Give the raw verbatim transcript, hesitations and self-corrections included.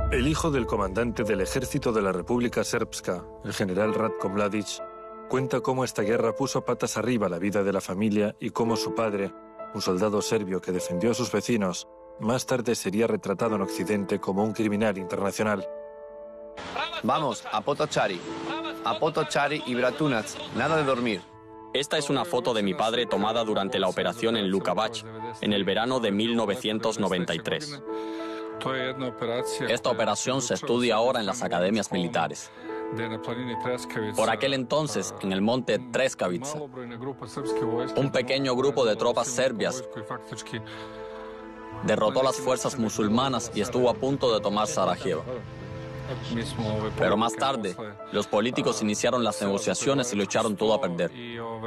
El hijo del comandante del ejército de la República Srpska, el general Ratko Mladic, cuenta cómo esta guerra puso patas arriba la vida de la familia y cómo su padre, un soldado serbio que defendió a sus vecinos, más tarde sería retratado en Occidente como un criminal internacional. Vamos, a Potocari. A Potocari y Bratunac. Nada de dormir. Esta es una foto de mi padre tomada durante la operación en Lukavac, en el verano de mil novecientos noventa y tres. Esta operación se estudia ahora en las academias militares. Por aquel entonces, en el monte Treskavica, un pequeño grupo de tropas serbias derrotó a las fuerzas musulmanas y estuvo a punto de tomar Sarajevo. Pero más tarde, los políticos iniciaron las negociaciones y lo echaron todo a perder.